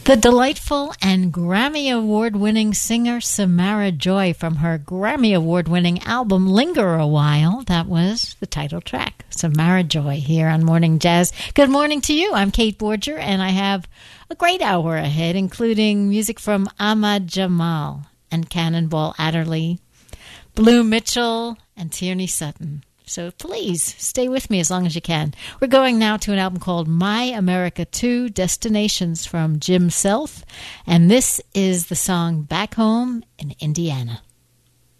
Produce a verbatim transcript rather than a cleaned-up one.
The delightful and Grammy Award-winning singer Samara Joy from her Grammy Award-winning album Linger a While. That was the title track, Samara Joy, here on Morning Jazz. Good morning to you. I'm Kate Borger, and I have a great hour ahead, including music from Ahmad Jamal and Cannonball Adderley, Blue Mitchell, and Tierney Sutton. So please stay with me as long as you can. We're going now to an album called My America two Destinations from Jim Self. And this is the song Back Home in Indiana.